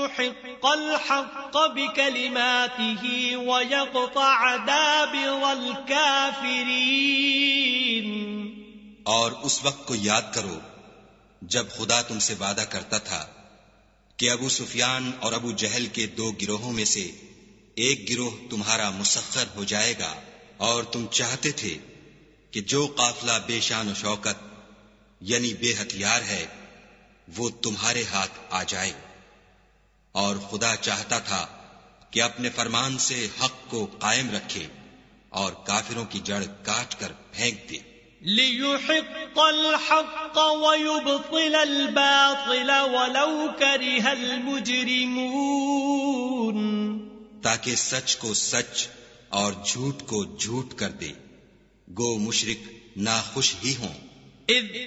लियुहिक़्क़ल हक़्क़ बिकलिमातिही वयक़्तअ दाबिरल काफ़िरीन। और उस वक्त को याद करो जब खुदा तुमसे वादा करता था कि अबू सुफियान और अबू जहल के 2 गिरोहों में से एक गिरोह तुम्हारा मुसख्खर हो जाएगा, और तुम चाहते थे कि जो काफिला बेशान शौकत यानी बेहथियार है वो तुम्हारे हाथ आ जाए, और खुदा चाहता था कि अपने फरमान से हक को कायम रखे और काफिरों की जड़ काट कर फेंक दे। लियुहिक़्क़ल हक़्क़ वयुब्तिलल बातिल वलौ करिहल मुजरिमून। ताकि सच को सच और झूठ को झूठ कर दे, गो मुशरिक नाखुश ही हों। इज़